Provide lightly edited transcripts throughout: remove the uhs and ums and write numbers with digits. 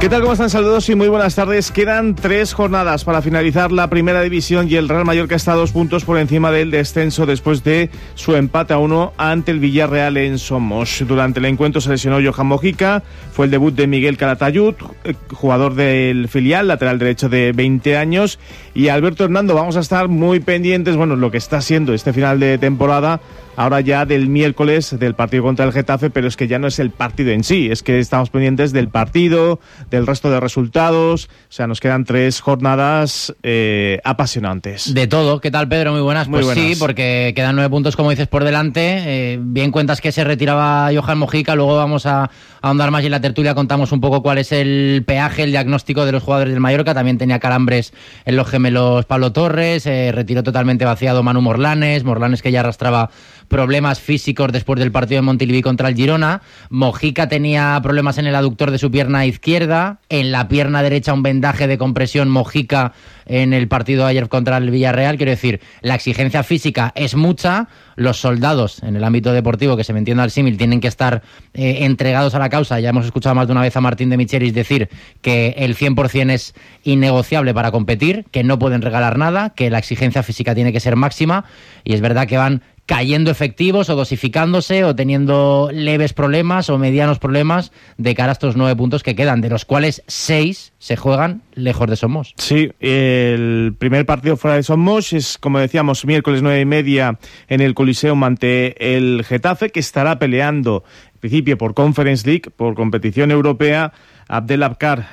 ¿Qué tal? ¿Cómo están? Saludos y muy buenas tardes. Quedan 3 jornadas para finalizar la primera división y el Real Mallorca está a 2 puntos por encima del descenso después de su empate a 1 ante el Villarreal en Somos. Durante el encuentro se lesionó Johan Mojica, fue el debut de Miguel Calatayud, jugador del filial, lateral derecho de 20 años, y Alberto Hernando. Vamos a estar muy pendientes, lo que está siendo este final de temporada, ahora ya del miércoles, del partido contra el Getafe, pero es que ya no es el partido en sí, es que estamos pendientes del partido, del resto de resultados. O sea, nos quedan 3 jornadas apasionantes. De todo. ¿Qué tal, Pedro? Muy buenas. Muy buenas. Sí, porque quedan 9 puntos, como dices, por delante. Bien cuentas que se retiraba Johan Mojica, luego vamos a ahondar más y en la tertulia contamos un poco cuál es el peaje, el diagnóstico de los jugadores del Mallorca. También tenía calambres en los gemelos Pablo Torres, retiró totalmente vaciado Manu Morlanes que ya arrastraba problemas físicos después del partido de Montilivi contra el Girona. Mojica tenía problemas en el aductor de su pierna izquierda, en la pierna derecha un vendaje de compresión Mojica en el partido ayer contra el Villarreal. Quiero decir, la exigencia física es mucha, los soldados en el ámbito deportivo, que se me entienda al símil, tienen que estar entregados a la causa. Ya hemos escuchado más de una vez a Martín de Michelis decir que el 100% es innegociable para competir, que no pueden regalar nada, que la exigencia física tiene que ser máxima, y es verdad que van cayendo efectivos o dosificándose o teniendo leves problemas o medianos problemas de cara a estos 9 puntos que quedan, de los cuales 6 se juegan lejos de Somos. Sí, el primer partido fuera de Somos es, como decíamos, miércoles 9:30 en el Coliseum ante el Getafe, que estará peleando en principio por Conference League, por competición europea. Abdelabkar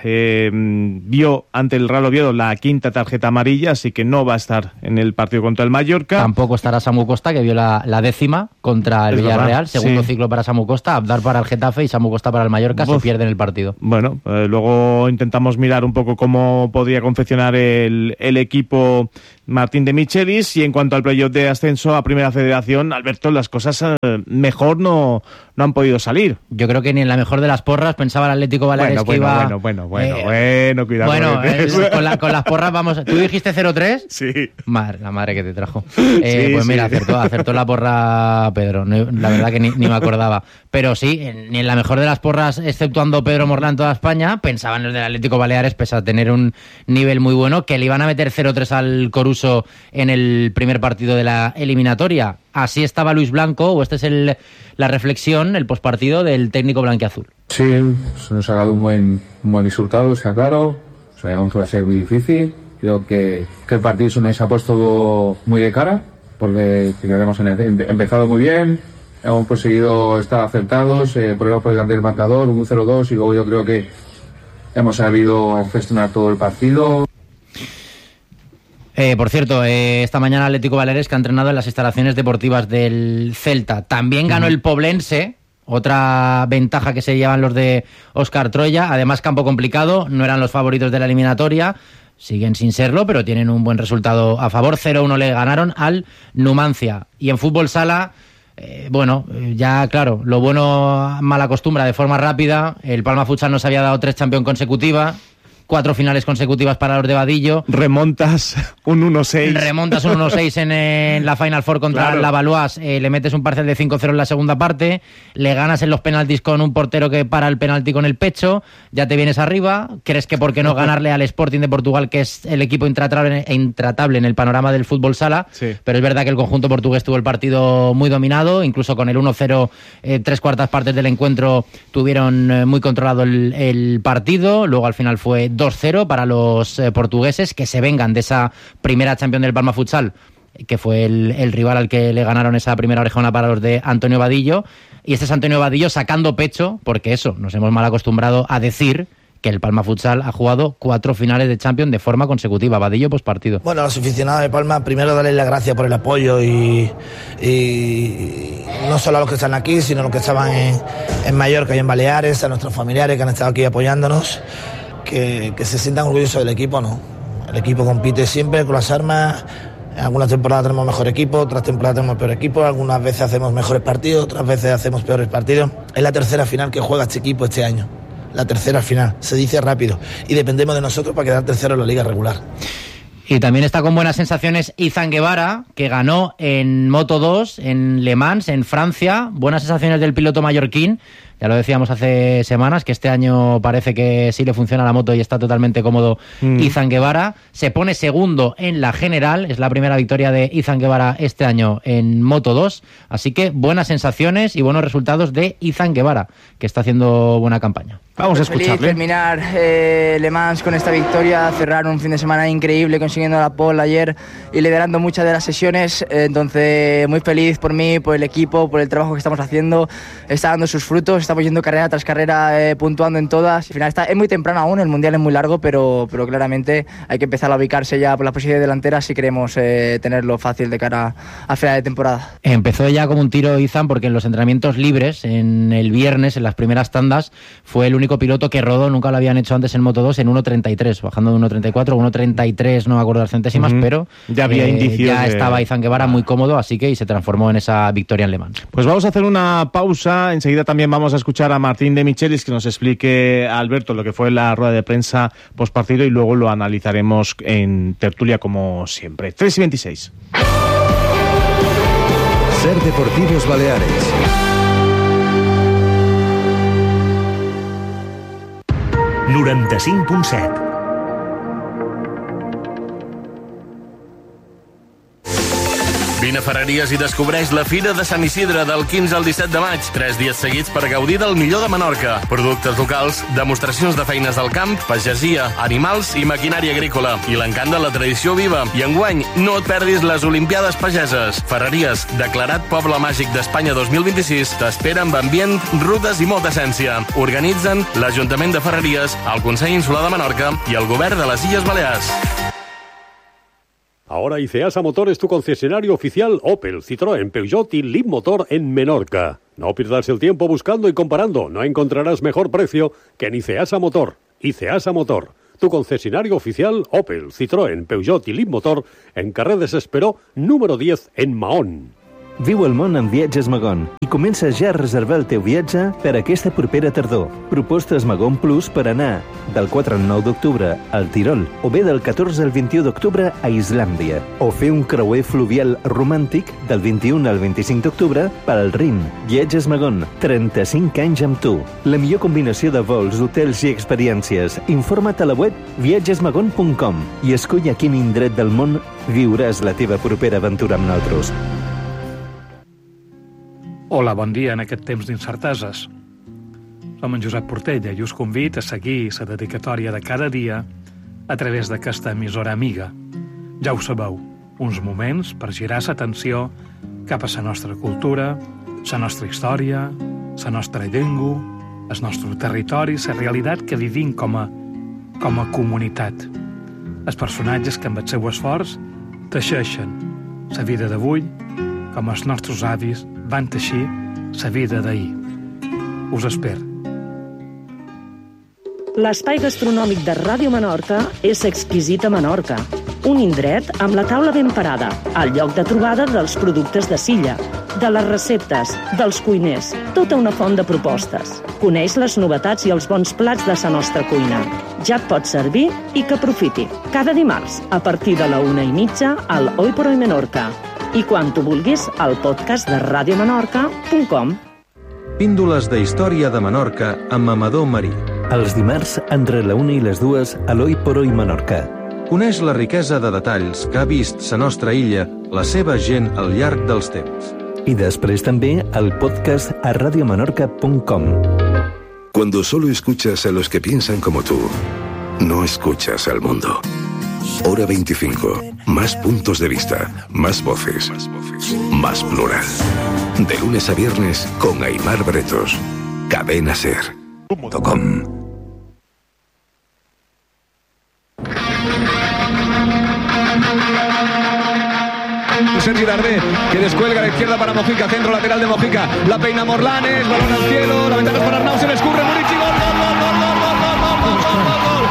vio ante el Real Oviedo la 5ª tarjeta amarilla, así que no va a estar en el partido contra el Mallorca. Tampoco estará Samu Costa, que vio la 10ª contra el Villarreal. Segundo ciclo para Samu Costa, Abdar para el Getafe y Samu Costa para el Mallorca. Se pierde en el partido. Bueno, luego intentamos mirar un poco cómo podría confeccionar el equipo Martín de Michelis. Y en cuanto al playoff de ascenso a Primera Federación, Alberto, las cosas mejor no han podido salir. Yo creo que ni en la mejor de las porras pensaba el Atlético Baleares que iba... cuidado. Con las porras vamos... ¿Tú dijiste 0-3? Sí. La madre que te trajo. Pues mira, acertó la porra Pedro. La verdad que ni me acordaba. Pero sí, ni en la mejor de las porras, exceptuando Pedro Morlán toda España, pensaban los del Atlético Baleares, pese a tener un nivel muy bueno, que le iban a meter 0-3 al Coruso en el primer partido de la eliminatoria. Así estaba Luis Blanco, o esta es la reflexión, el postpartido del técnico blanquiazul. Sí, se nos ha dado un buen resultado, sea claro. Sabíamos que va a ser muy difícil. Creo que el partido se nos ha puesto muy de cara, porque hemos empezado muy bien, hemos conseguido estar acertados, por delante del marcador, un 0-2, y luego yo creo que hemos sabido gestionar todo el partido. Por cierto, esta mañana Atlético Baleares, que ha entrenado en las instalaciones deportivas del Celta. También ganó el Poblense, otra ventaja que se llevan los de Óscar Troya. Además, campo complicado, no eran los favoritos de la eliminatoria, siguen sin serlo, pero tienen un buen resultado a favor. 0-1 le ganaron al Numancia. Y en fútbol sala, ya claro, lo bueno mala costumbre de forma rápida. El Palma Futsal nos había dado 3 Champions consecutivas, 4 finales consecutivas para los de Vadillo. Remontas un 1-6 en la Final Four contra la Valois, le metes un parcial de 5-0 en la segunda parte, le ganas en los penaltis con un portero que para el penalti con el pecho, ya te vienes arriba. ¿Crees que por qué no ganarle al Sporting de Portugal, que es el equipo intratable en el panorama del fútbol sala? Sí. Pero es verdad que el conjunto portugués tuvo el partido muy dominado, incluso con el 1-0, 3/4 partes del encuentro tuvieron muy controlado el partido. Luego al final fue 2-0 para los portugueses, que se vengan de esa primera Champions del Palma Futsal, que fue el rival al que le ganaron esa primera orejona para los de Antonio Vadillo. Y este es Antonio Vadillo sacando pecho, porque eso, nos hemos mal acostumbrado a decir que el Palma Futsal ha jugado 4 finales de Champions de forma consecutiva. Vadillo, pues partido. Bueno, a los aficionados de Palma, primero darles las gracias por el apoyo y no solo a los que están aquí, sino a los que estaban en Mallorca y en Baleares, a nuestros familiares que han estado aquí apoyándonos. Que se sientan orgullosos del equipo, ¿no? El equipo compite siempre con las armas. En algunas temporadas tenemos mejor equipo, otras temporadas tenemos peor equipo, algunas veces hacemos mejores partidos, otras veces hacemos peores partidos. Es la tercera final que juega este equipo este año. La tercera final, se dice rápido. Y dependemos de nosotros para quedar tercero en la liga regular. Y también está con buenas sensaciones Izan Guevara, que ganó en Moto2, en Le Mans, en Francia. Buenas sensaciones del piloto mallorquín, Ya lo decíamos hace semanas, que este año parece que sí le funciona la moto y está totalmente cómodo Izan Guevara. Se pone segundo en la general, es la primera victoria de Izan Guevara este año en Moto 2, así que buenas sensaciones y buenos resultados de Izan Guevara, que está haciendo buena campaña. Vamos a escucharle. Feliz terminar Le Mans con esta victoria, cerrar un fin de semana increíble consiguiendo la pole ayer y liderando muchas de las sesiones, entonces muy feliz por mí, por el equipo, por el trabajo que estamos haciendo, está dando sus frutos, estamos yendo carrera tras carrera, puntuando en todas. Al final es muy temprano aún, el mundial es muy largo, pero claramente hay que empezar a ubicarse ya por las posiciones delanteras si queremos tenerlo fácil de cara a final de temporada. Empezó ya como un tiro Izan, porque en los entrenamientos libres, en el viernes, en las primeras tandas, fue el único piloto que rodó, nunca lo habían hecho antes en Moto 2, en 1.33, bajando de 1.34, 1.33, no me acuerdo las centésimas, pero ya había indicios. Ya estaba Izan Guevara muy cómodo, así que y se transformó en esa victoria en Le Mans. Pues vamos a hacer una pausa, enseguida también vamos a escuchar a Martín de Michelis, que nos explique, Alberto, lo que fue la rueda de prensa postpartido y luego lo analizaremos en tertulia como siempre. 3:26. Ser Deportivos Baleares. ...95.7. Vine a Ferreries i descobreix la Fira de Sant Isidre del 15 al 17 de maig. 3 dies seguits per gaudir del millor de Menorca. Productes locals, demostracions de feines del camp, pagesia, animals i maquinària agrícola. I l'encant de la tradició viva. I enguany, no et perdis les Olimpiades Pageses. Ferreries, declarat Poble Màgic d'Espanya 2026, t'espera amb ambient, rutes i molta essència. Organitzen l'Ajuntament de Ferreries, el Consell Insular de Menorca i el Govern de les Illes Balears. Ahora ICEASA Motor es tu concesionario oficial Opel, Citroën, Peugeot y Leapmotor en Menorca. No pierdas el tiempo buscando y comparando. No encontrarás mejor precio que en ICEASA Motor. ICEASA Motor, tu concesionario oficial Opel, Citroën, Peugeot i Leapmotor en carrer Desesperó, número 10, en Mahón. Viu el món amb Viatges Magon i comença ja a reservar el teu viatge per aquesta propera tardor. Propostes Magon Plus per anar del 4 al 9 d'octubre al Tirol o bé del 14 al 21 d'octubre a Islàndia o fer un creuer fluvial romàntic del 21 al 25 d'octubre per al Rin. Viatges Magon, 35 anys amb tu. La millor combinació de vols, hotels i experiències. Informa't a la web viatgesmagon.com i escull a quin indret del món viuràs la teva propera aventura amb nosaltres. Hola, bon dia en aquest temps d'incerteses. Som en Josep Portella i us convido a seguir la dedicatòria de cada dia a través d'aquesta emissora amiga. Ja ho sabeu, uns moments per girar l'atenció cap a la nostra cultura, la nostra història, la nostra llengua, el nostre territori, la realitat que vivim com a comunitat. Els personatges que amb el seu esforç teixeixen la vida d'avui com els nostres avis van teixir la vida d'ahir. Us espero. L'espai gastronòmic de Ràdio Menorca és Exquisita Menorca, un indret amb la taula ben parada, el lloc de trobada dels productes de Silla, de les receptes, dels cuiners, tota una font de propostes. Coneix les novetats i els bons plats de la nostra cuina. Ja et pot servir i que aprofiti. Cada dimarts, a partir de la 1:30, al Hoy por Hoy Menorca. I quan tu vulguis, al podcast de radiomenorca.com. Píndoles de història de Menorca amb Amador Marí. Els dimarts, entre la 1 i les 2, a l'Hoy por Hoy Menorca. Coneix la riquesa de detalls que ha vist la nostra illa, la seva gent al llarg dels temps. I després també el podcast a radiomenorca.com. Cuando solo escuchas a los que piensan como tú, no escuchas al mundo. Hora 25. Más puntos de vista, más voces, más plural. De lunes a viernes con Aimar Bretos. Cadena Ser. .com. Sergi Darder, que descuelga a la izquierda para Mojica, centro lateral de Mojica, la peina Morlanes, balón al cielo, la ventaja es para Arnau, se le escurre Murici, gol, gol, gol, gol, gol, gol, gol, gol, gol, gol, gol, gol.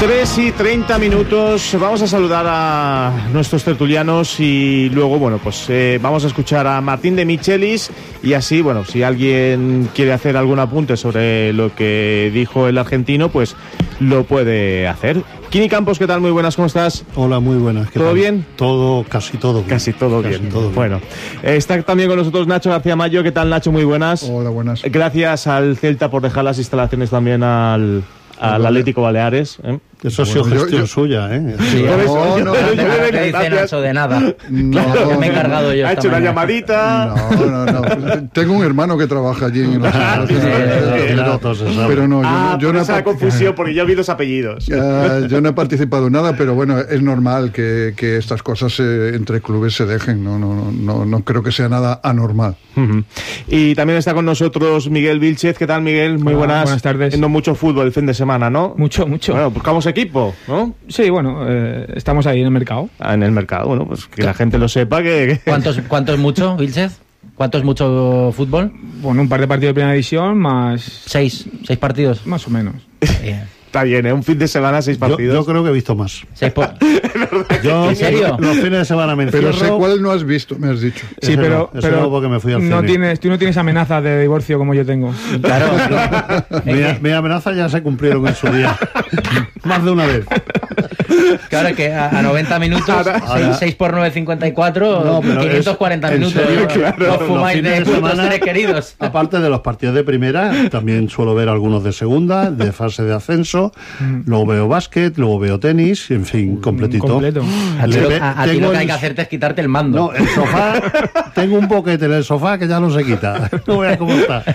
3:30. Vamos a saludar a nuestros tertulianos y luego, bueno, pues vamos a escuchar a Martín de Michelis y así, bueno, si alguien quiere hacer algún apunte sobre lo que dijo el argentino, pues lo puede hacer. Kini Campos, ¿qué tal? Muy buenas, ¿cómo estás? Hola, muy buenas. ¿Todo tal? bien? Casi todo bien. Casi todo bien. Todo bien. Bueno, está también con nosotros Nacho García Mayo. ¿Qué tal, Nacho? Muy buenas. Hola, buenas. Gracias al Celta por dejar las instalaciones también al Atlético Baleares. Eso ha sido gestión suya, ¿eh? Sí, por eso, no dice Nacho de nada. Claro, que me he encargado yo. Ha hecho una llamadita. No. Tengo un hermano que trabaja allí en la pero no, yo no esa confusión, porque yo he oído los apellidos. Yo no he participado en nada, pero bueno, es normal que estas cosas entre clubes se dejen. No creo que sea nada anormal. Y también está con nosotros Miguel Vilchez. ¿Qué tal, Miguel? Muy buenas. Buenas tardes. Viendo mucho fútbol el fin de semana, ¿no? Mucho. Bueno, buscamos equipo, ¿no? Sí, bueno, estamos ahí en el mercado. En el mercado, bueno, pues que la gente lo sepa que... ¿Cuánto es mucho, Vilchez? ¿Cuánto es mucho fútbol? Bueno, un par de partidos de primera división más... ¿Seis partidos? Más o menos. Está bien, ¿eh? Un fin de semana, 6 partidos. Yo creo que he visto más. ¿En serio? Los fines de semana me encierro. Pero sé cuál no has visto, me has dicho. Sí, pero porque me fui al cine. Tú no tienes amenaza de divorcio como yo tengo. Claro. Mi amenaza ya se cumplieron en su día. Más de una vez. Claro, que a 90 minutos, 6 por 9, 54, no, 540 minutos. Serio, claro, no fumáis de vuestros seres queridos. Aparte de los partidos de primera, también suelo ver algunos de segunda, de fase de ascenso. Luego veo básquet, luego veo tenis, en fin, completito. A ti lo que hay que hacerte es quitarte el mando. No, el sofá, tengo un boquete en el sofá que ya no se quita. No veas cómo está.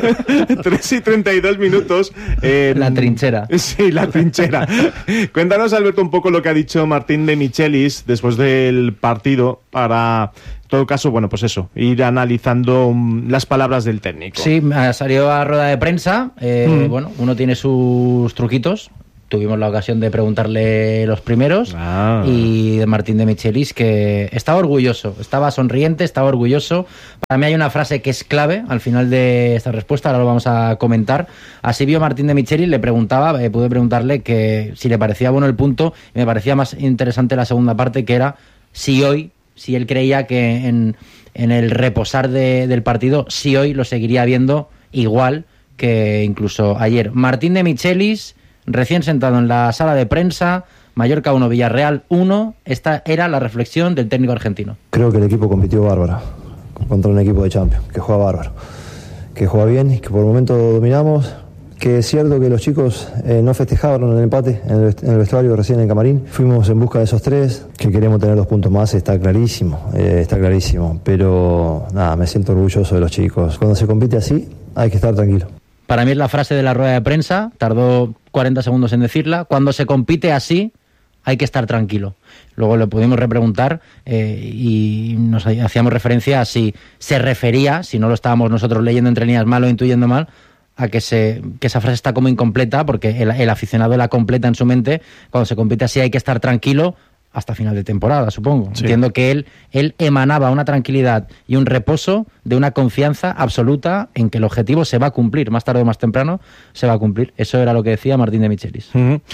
3:32. La trinchera. Sí, la trinchera. Cuéntanos, Alberto, un poco lo que ha dicho Martín de Michelis después del partido para... En todo caso, bueno, pues eso, ir analizando las palabras del técnico. Sí, salió a rueda de prensa. Bueno, uno tiene sus truquitos. Tuvimos la ocasión de preguntarle los primeros. Y de Martín de Michelis, que estaba orgulloso, estaba sonriente, estaba orgulloso. Para mí hay una frase que es clave al final de esta respuesta, ahora lo vamos a comentar. Así vio Martín de Michelis, le preguntaba, pude preguntarle que si le parecía bueno el punto, y me parecía más interesante la segunda parte, que era si él creía que en el reposar del partido, si hoy lo seguiría viendo igual que incluso ayer. Martín de Michelis, recién sentado en la sala de prensa, Mallorca 1, Villarreal 1. Esta era la reflexión del técnico argentino. Creo que el equipo compitió bárbaro contra un equipo de Champions, que juega bárbaro, que juega bien y que por el momento dominamos. Que es cierto que los chicos no festejaron el empate en el vestuario recién en el camarín. Fuimos en busca de esos 3, que queremos tener 2 puntos más, está clarísimo. Pero nada, me siento orgulloso de los chicos. Cuando se compite así, hay que estar tranquilo. Para mí es la frase de la rueda de prensa, tardó 40 segundos en decirla. Cuando se compite así, hay que estar tranquilo. Luego le pudimos repreguntar y nos hacíamos referencia a si se refería, si no lo estábamos nosotros leyendo entre líneas mal o intuyendo mal, a que esa frase está como incompleta, porque el aficionado la completa en su mente. Cuando se compite así hay que estar tranquilo hasta final de temporada, supongo. Sí. Entiendo que él emanaba una tranquilidad y un reposo de una confianza absoluta en que el objetivo se va a cumplir, más tarde o más temprano se va a cumplir. Eso era lo que decía Martín de Michelis.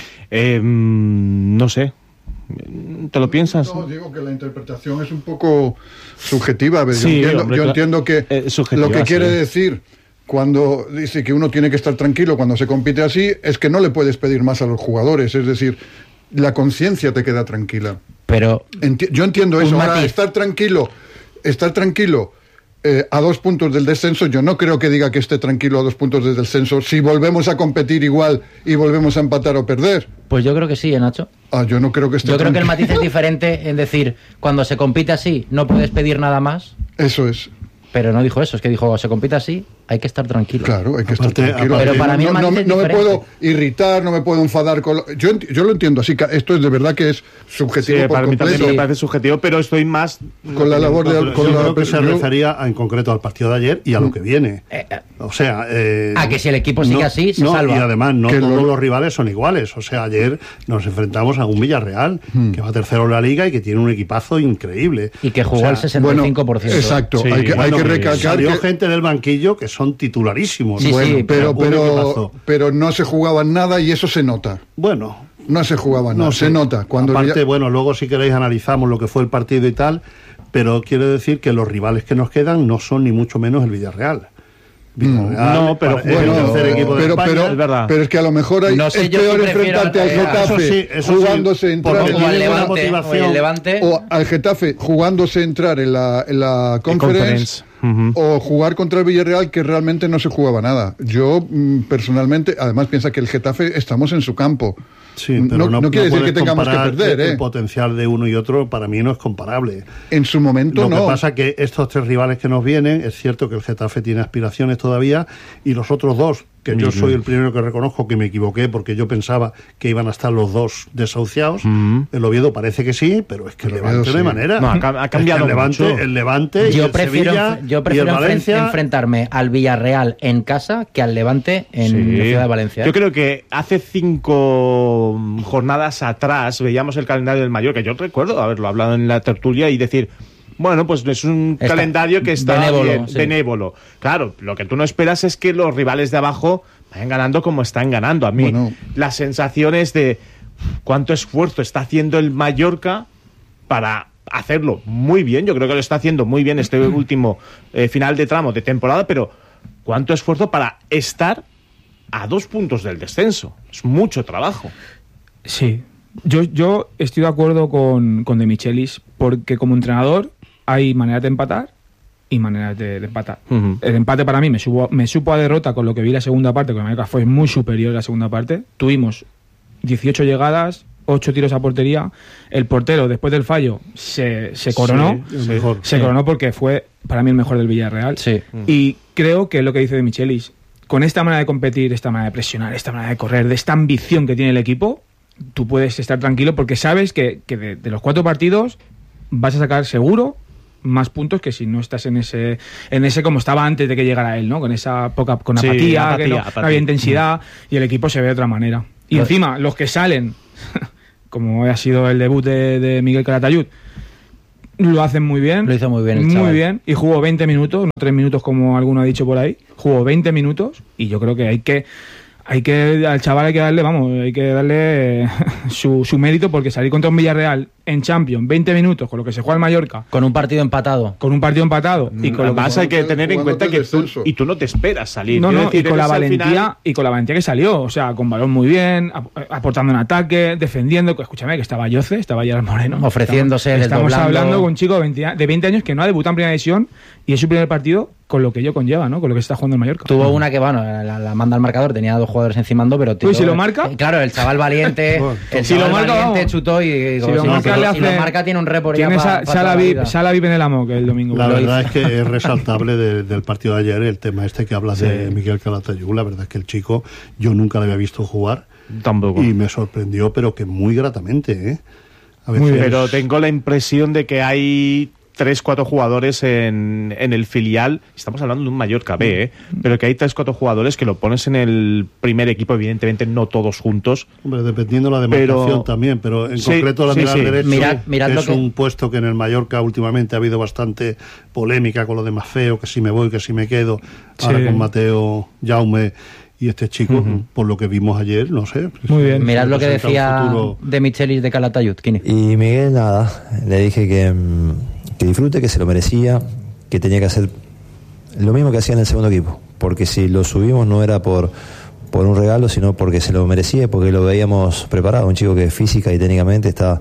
No sé. ¿Te lo piensas? No, digo que la interpretación es un poco subjetiva. Sí, yo entiendo que lo que quiere decir cuando dice que uno tiene que estar tranquilo cuando se compite así, es que no le puedes pedir más a los jugadores, es decir, la conciencia te queda tranquila. Pero yo entiendo eso. Ahora, estar tranquilo a 2 puntos del descenso, yo no creo que diga que esté tranquilo a 2 puntos del descenso si volvemos a competir igual y volvemos a empatar o perder. Pues yo creo que sí, Nacho. Yo no creo que esté Yo creo que el matiz es diferente en decir, cuando se compite así, no puedes pedir nada más. Eso es. Pero no dijo eso, es que dijo, se compite así, hay que estar tranquilo. Claro, hay que estar tranquilo. Pero para mí no me puedo irritar, no me puedo enfadar con yo lo entiendo así, que esto es de verdad que es subjetivo. Sí, por para completo. mí también me parece subjetivo, pero estoy más con la labor de... Yo creo que se refería en concreto al partido de ayer y a lo que viene. O sea... que si el equipo sigue así, se salva. Y además, no todos los rivales son iguales. O sea, ayer nos enfrentamos a un Villarreal que va tercero en la Liga y que tiene un equipazo increíble. Y que jugó al 65%. Bueno, exacto, sí, hay que recalcar que gente del banquillo que son titularísimos. Sí, bueno, pero no se jugaban nada y eso se nota. Bueno, no se jugaba nada, se nota. Aparte, bueno, luego si queréis analizamos lo que fue el partido y tal, pero quiero decir que los rivales que nos quedan no son ni mucho menos el Villarreal. No, pero es el tercer equipo de España, es verdad. Pero es que a lo mejor es peor enfrentarte al Getafe jugándose entrar o al Getafe jugándose entrar en la Conference. O jugar contra el Villarreal, que realmente no se jugaba nada. Yo personalmente, además piensa que el Getafe estamos en su campo. Sí, pero no quiere decir que tengamos que perder. El potencial de uno y otro para mí no es comparable. En su momento Lo que pasa es que estos tres rivales que nos vienen, es cierto que el Getafe tiene aspiraciones todavía, y los otros dos, que yo soy el primero que reconozco que me equivoqué porque yo pensaba que iban a estar los dos desahuciados. El Oviedo parece que sí, pero es que el Levante no hay manera. No, ha cambiado mucho. El Levante y el Sevilla yo prefiero enfrentarme al Villarreal en casa que al Levante en la ciudad de Valencia. Yo creo que hace 5 jornadas atrás veíamos el calendario del Mallorca. Yo recuerdo haberlo hablado en la tertulia y decir, bueno, pues es un calendario que está benévolo. Claro, lo que tú no esperas es que los rivales de abajo vayan ganando como están ganando. A mí, las sensaciones de cuánto esfuerzo está haciendo el Mallorca para hacerlo muy bien. Yo creo que lo está haciendo muy bien este último final de tramo de temporada, pero cuánto esfuerzo para estar a 2 puntos del descenso. Es mucho trabajo. Sí. Yo estoy de acuerdo con De Michelis, porque como entrenador hay maneras de empatar y maneras de empatar. El empate para mí me supo a derrota con lo que vi la segunda parte, que la Mallorca fue muy superior en la segunda parte. Tuvimos 18 llegadas, 8 tiros a portería. El portero, después del fallo, se coronó. Se coronó porque fue para mí el mejor del Villarreal. Y creo que es lo que dice De Michelis. Con esta manera de competir, esta manera de presionar, esta manera de correr, de esta ambición que tiene el equipo, tú puedes estar tranquilo porque sabes que de los 4 partidos vas a sacar seguro más puntos que si no estás en ese como estaba antes de que llegara él, ¿no? Con esa apatía, que no había intensidad, y el equipo se ve de otra manera. Y encima, los que salen, como ha sido el debut de Miguel Calatayud, lo hacen muy bien. Lo hizo muy bien el chaval. Muy bien. Y jugó 20 minutos, no 3 minutos como alguno ha dicho por ahí. Jugó 20 minutos y yo creo que al chaval hay que darle su mérito, porque salir contra un Villarreal en Champions 20 minutos con lo que se juega el Mallorca, con un partido empatado y con lo más hay que tener en cuenta que tú no te esperas salir. Y con la valentía que salió, o sea, con balón muy bien, aportando en ataque, defendiendo. Escúchame, que estaba Yoce, estaba Gerard Moreno ofreciéndose, estamos hablando con un chico de 20 años que no ha debutado en primera división y es su primer partido, con lo que ello conlleva, ¿no? Con lo que está jugando el Mallorca. Tuvo una que, la manda al marcador, tenía 2 jugadores encimando, pero tío, si lo marca, claro, el chaval valiente, chutó y si lo marca tiene un report. Tiene sala VIP en el AMOC el domingo. La verdad es que es resaltable del partido de ayer el tema que hablas de Miguel Calatayud. La verdad es que el chico yo nunca le había visto jugar. Tampoco. Y me sorprendió, pero que muy gratamente, A veces... Pero tengo la impresión de que hay 3-4 jugadores en el filial. Estamos hablando de un Mallorca B, pero que hay 3-4 jugadores que lo pones en el primer equipo, evidentemente no todos juntos. Hombre, dependiendo de la demarcación también, pero en concreto la lateral derecho es un puesto que en el Mallorca últimamente ha habido bastante polémica con lo de Mafeo, que si me voy, que si me quedo, ahora con Mateo Jaume y este chico, por lo que vimos ayer, no sé. Muy bien. Mirad lo que decía De Michelis de Calatayud, Kini. Y Miguel, nada, le dije que disfrute, que se lo merecía, que tenía que hacer lo mismo que hacía en el segundo equipo, porque si lo subimos no era por un regalo, sino porque se lo merecía, porque lo veíamos preparado, un chico que física y técnicamente está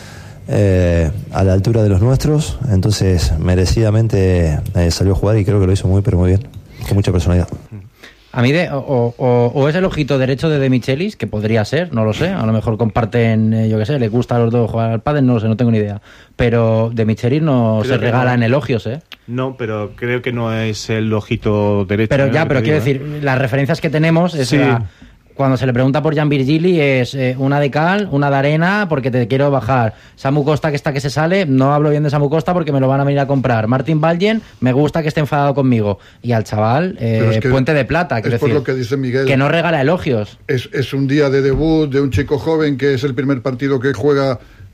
a la altura de los nuestros, entonces merecidamente salió a jugar y creo que lo hizo muy, pero muy bien, con mucha personalidad. A mí o es el ojito derecho de Michelis, que podría ser, no lo sé, a lo mejor comparten, yo qué sé, les gusta a los dos jugar al pádel, no lo sé, no tengo ni idea, pero de Michelis no se regalan elogios, No, pero creo que no es el ojito derecho. Pero quiero decir, las referencias que tenemos es cuando se le pregunta por Jan Virgili es una de cal, una de arena, porque te quiero bajar. Samu Costa, que está que se sale, no hablo bien de Samu Costa porque me lo van a venir a comprar. Martín Baljen, me gusta que esté enfadado conmigo. Y al chaval, puente de plata, quiero decir, lo que dice Miguel, que no regala elogios. Es un día de debut de un chico joven, que es el primer partido que juega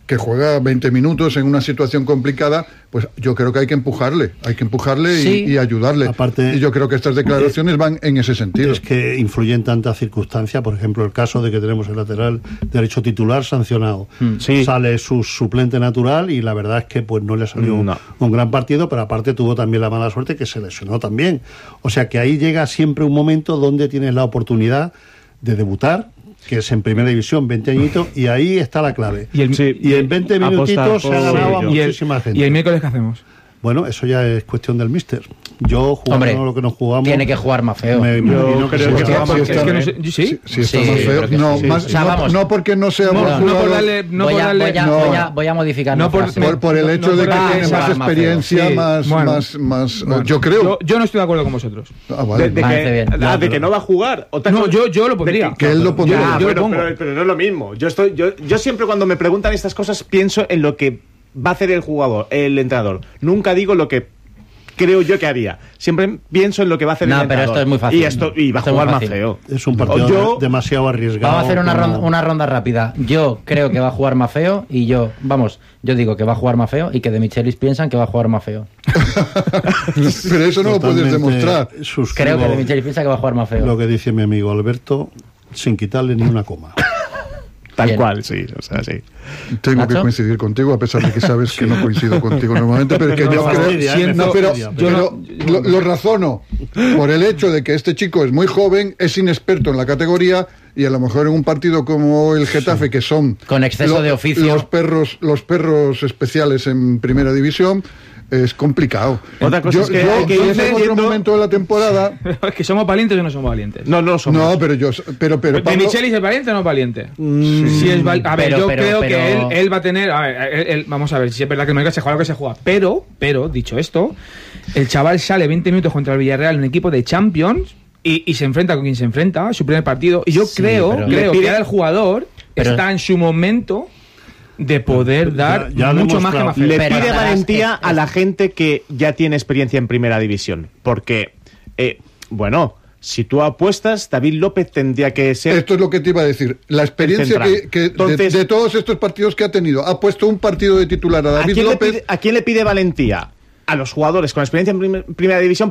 que juega 20 minutos en una situación complicada, pues yo creo que hay que empujarle sí. y ayudarle. Aparte, y yo creo que estas declaraciones van en ese sentido. Es que influyen tantas circunstancias, por ejemplo, el caso de que tenemos el lateral derecho titular sancionado. Sí. Sale su suplente natural y la verdad es que pues no le salió un gran partido, pero aparte tuvo también la mala suerte que se lesionó también. O sea que ahí llega siempre un momento donde tienes la oportunidad de debutar, que es en primera división, 20 añitos, y ahí está la clave. Y en 20 minutitos se ha ganado a muchísima gente. ¿Y el miércoles qué hacemos? Bueno, eso ya es cuestión del míster. Yo jugando lo que nos jugamos... Tiene que jugar más feo. Yo creo que juega más feo. Si está más feo. No porque no sea voy a modificar. Por el hecho de que tiene más experiencia, más yo creo. Yo no estoy de acuerdo con vosotros. De que no va a jugar. No, yo lo pondría. Que él lo pondría. Pero no es lo mismo. Yo siempre cuando me preguntan estas cosas pienso en lo que va a hacer el entrenador. Nunca digo lo que creo yo que haría. Siempre pienso en lo que va a hacer el entrenador. Pero esto es muy fácil. Y va a jugar más feo. Es un partido demasiado arriesgado. Vamos a hacer una ronda rápida. Yo creo que va a jugar más feo y yo digo que va a jugar más feo y que de Michelis piensan que va a jugar más feo. Pero eso no lo puedes demostrar. Creo que de Michelis piensa que va a jugar más feo. Lo que dice mi amigo Alberto, sin quitarle ni una coma. Tal cual, sí, o sea, sí. Tengo ¿Nacho? Que coincidir contigo, a pesar de que sabes que no coincido contigo normalmente, pero que lo razono por el hecho de que este chico es muy joven, es inexperto en la categoría y a lo mejor en un partido como el Getafe, que son con exceso de oficio, los perros especiales en primera división, es complicado. Otra cosa es que en otro momento de la temporada. ¿Es que somos valientes o no somos valientes? No somos. No, pero ¿De Michelis es valiente o no es valiente? Sí es a ver, yo creo que él va a tener. A ver, vamos a ver, si es verdad que no hay que se juega lo que se juega. Pero, dicho esto, el chaval sale 20 minutos contra el Villarreal, un equipo de Champions, y se enfrenta con quien se enfrenta, su primer partido. Y yo creo que ahora el jugador está en su momento de poder dar mucho más que más. Le pide valentía a la gente que ya tiene experiencia en primera división, porque si tú apuestas, David López tendría que ser... Esto es lo que te iba a decir. La experiencia Entonces, de todos estos partidos que ha tenido, ha puesto un partido de titular a David López... ¿A quién le pide valentía? A los jugadores con experiencia en primera división